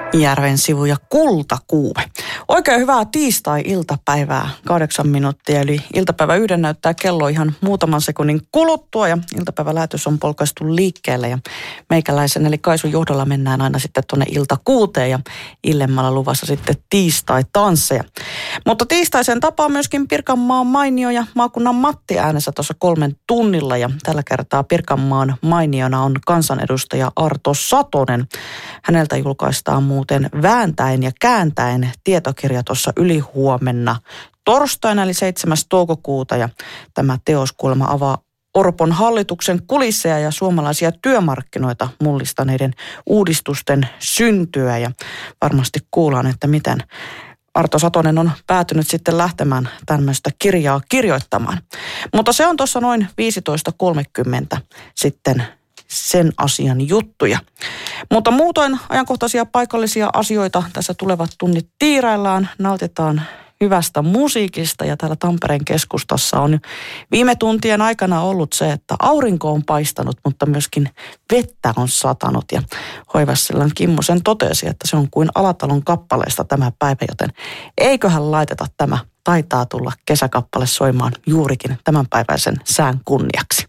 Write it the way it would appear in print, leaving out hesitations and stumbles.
Järven sivu ja Kultakuume. Oikein hyvää tiistai-iltapäivää, 8 minuuttia, eli iltapäivä 1 näyttää kello ihan muutaman sekunnin kuluttua ja iltapäivälähetys on polkaistu liikkeelle ja meikäläisen eli Kaisun johdolla mennään aina sitten tuonne ilta 6 ja illemmalla luvassa sitten tiistai-tansseja. Mutta tiistaisen tapaa myöskin Pirkanmaan mainio ja maakunnan Matti äänessä tuossa 3 tunnilla ja tällä kertaa Pirkanmaan mainiona on kansanedustaja Arto Satonen. Häneltä julkaistaan muuten Vääntäen ja kääntäen tietokirja tuossa ylihuomenna torstaina eli 7. toukokuuta ja tämä teos kuulemma avaa Orpon hallituksen kulisseja ja suomalaisia työmarkkinoita mullistaneiden uudistusten syntyä ja varmasti kuullaan, että miten Arto Satonen on päätynyt sitten lähtemään tämmöistä kirjaa kirjoittamaan. Mutta se on tuossa noin 15.30 sitten sen asian juttuja. Mutta muutoin ajankohtaisia paikallisia asioita tässä tulevat tunnit tiiraillaan, nautitaan hyvästä musiikista ja täällä Tampereen keskustassa on viime tuntien aikana ollut se, että aurinko on paistanut, mutta myöskin vettä on satanut ja Hoivassillan Kimmo sen totesi, että se on kuin Alatalon kappaleesta tämä päivä, joten eiköhän laiteta tämä taitaa tulla kesäkappale soimaan juurikin tämänpäiväisen sään kunniaksi.